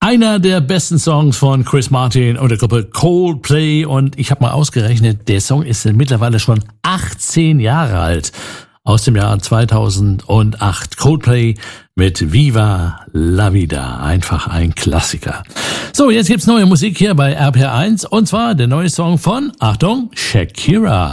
Einer der besten Songs von Chris Martin und der Gruppe Coldplay. Und ich habe mal ausgerechnet, der Song ist mittlerweile schon 18 Jahre alt. Aus dem Jahr 2008. Coldplay mit Viva la Vida. Einfach ein Klassiker. So, jetzt gibt's neue Musik hier bei RPR1. Und zwar der neue Song von, Achtung, Shakira.